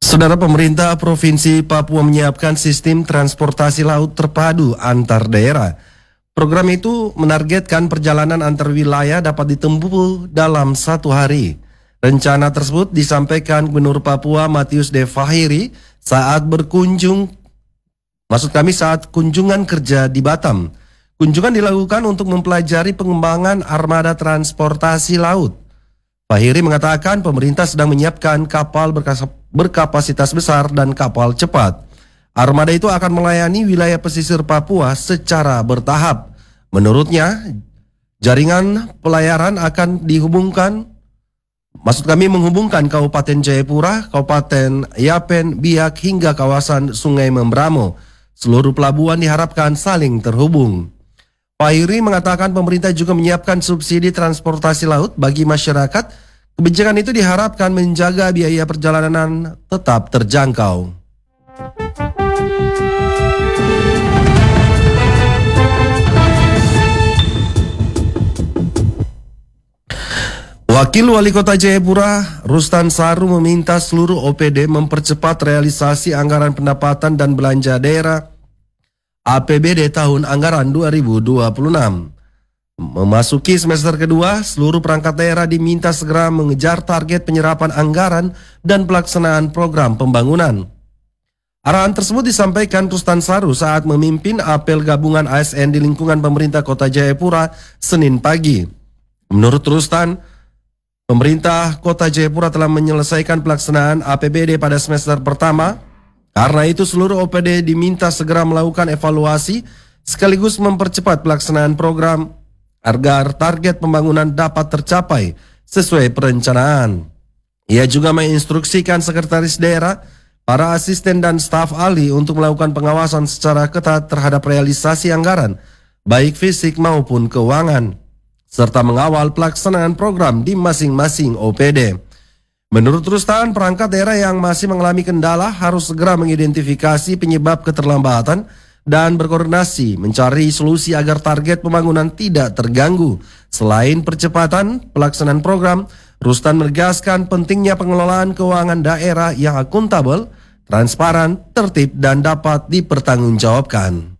Saudara, pemerintah Provinsi Papua menyiapkan sistem transportasi laut terpadu antar daerah. Program itu menargetkan perjalanan antar wilayah dapat ditempuh dalam 1 hari. Rencana tersebut disampaikan Gubernur Papua Matius D. Fahiri saat kunjungan kerja di Batam. Kunjungan dilakukan untuk mempelajari pengembangan armada transportasi laut. Fahiri mengatakan pemerintah sedang menyiapkan kapal berkapasitas besar dan kapal cepat. Armada itu akan melayani wilayah pesisir Papua secara bertahap. Menurutnya, jaringan pelayaran akan menghubungkan Kabupaten Jayapura, Kabupaten Yapen, Biak hingga kawasan Sungai Membramo. Seluruh pelabuhan diharapkan saling terhubung. Fahiri mengatakan pemerintah juga menyiapkan subsidi transportasi laut bagi masyarakat. Kebijakan itu diharapkan menjaga biaya perjalanan tetap terjangkau. Wakil Wali Kota Jayapura, Rustan Saru, meminta seluruh OPD mempercepat realisasi anggaran pendapatan dan belanja daerah APBD tahun anggaran 2026. Memasuki semester kedua, seluruh perangkat daerah diminta segera mengejar target penyerapan anggaran dan pelaksanaan program pembangunan. Arahan tersebut disampaikan Rustan Saru saat memimpin apel gabungan ASN di lingkungan pemerintah Kota Jayapura Senin pagi. Menurut Rustan, pemerintah Kota Jayapura telah menyelesaikan pelaksanaan APBD pada semester pertama. Karena itu seluruh OPD diminta segera melakukan evaluasi sekaligus mempercepat pelaksanaan program agar target pembangunan dapat tercapai sesuai perencanaan. Ia juga menginstruksikan sekretaris daerah, para asisten dan staf ahli untuk melakukan pengawasan secara ketat terhadap realisasi anggaran, baik fisik maupun keuangan, serta mengawal pelaksanaan program di masing-masing OPD. Menurut Rustan, perangkat daerah yang masih mengalami kendala harus segera mengidentifikasi penyebab keterlambatan dan berkoordinasi mencari solusi agar target pembangunan tidak terganggu. Selain percepatan pelaksanaan program, Rustan menegaskan pentingnya pengelolaan keuangan daerah yang akuntabel, transparan, tertib, dan dapat dipertanggungjawabkan.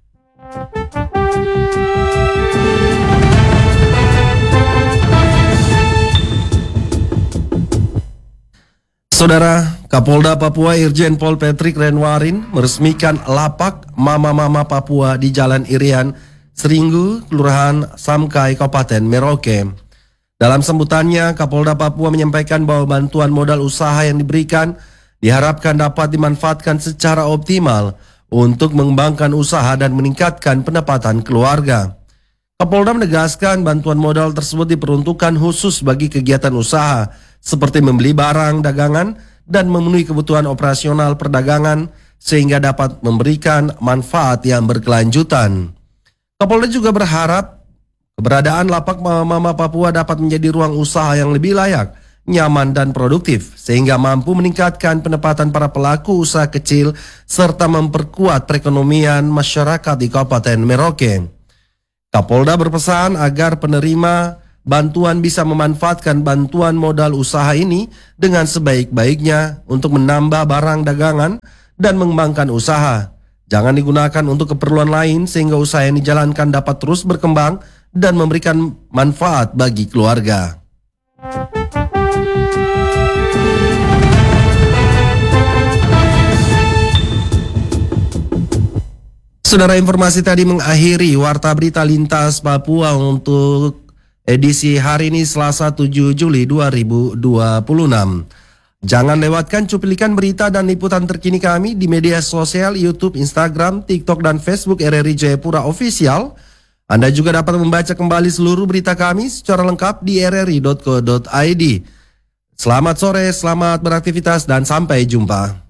Saudara, Kapolda Papua Irjen Pol Patrick Renwarin meresmikan lapak Mama-Mama Papua di Jalan Irian, Seringgu, Kelurahan Samkai, Kabupaten Merauke. Dalam sambutannya, Kapolda Papua menyampaikan bahwa bantuan modal usaha yang diberikan diharapkan dapat dimanfaatkan secara optimal untuk mengembangkan usaha dan meningkatkan pendapatan keluarga. Kapolda menegaskan bantuan modal tersebut diperuntukkan khusus bagi kegiatan usaha seperti membeli barang dagangan dan memenuhi kebutuhan operasional perdagangan sehingga dapat memberikan manfaat yang berkelanjutan. Kapolda juga berharap keberadaan lapak Mama-Mama Papua dapat menjadi ruang usaha yang lebih layak, nyaman dan produktif sehingga mampu meningkatkan pendapatan para pelaku usaha kecil serta memperkuat perekonomian masyarakat di Kabupaten Merauke. Kapolda berpesan agar penerima bantuan bisa memanfaatkan bantuan modal usaha ini dengan sebaik-baiknya untuk menambah barang dagangan dan mengembangkan usaha. Jangan digunakan untuk keperluan lain sehingga usaha yang dijalankan dapat terus berkembang dan memberikan manfaat bagi keluarga. Saudara, informasi tadi mengakhiri Warta Berita Lintas Papua untuk edisi hari ini Selasa 7 Juli 2026. Jangan lewatkan cuplikan berita dan liputan terkini kami di media sosial YouTube, Instagram, TikTok, dan Facebook RRI Jayapura Official. Anda juga dapat membaca kembali seluruh berita kami secara lengkap di rri.co.id. Selamat sore, selamat beraktivitas, dan sampai jumpa.